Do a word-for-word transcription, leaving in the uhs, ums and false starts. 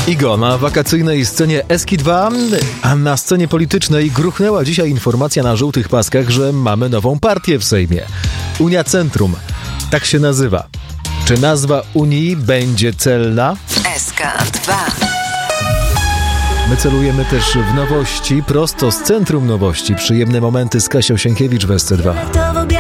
Igo na wakacyjnej scenie Eski dwa, a na scenie politycznej gruchnęła dzisiaj informacja na żółtych paskach, że mamy nową partię w Sejmie. Unia Centrum. Tak się nazywa. Czy nazwa Unii będzie celna? S K dwa. My celujemy też w nowości, prosto z centrum nowości. Przyjemne momenty z Kasią Sienkiewicz w S C dwa.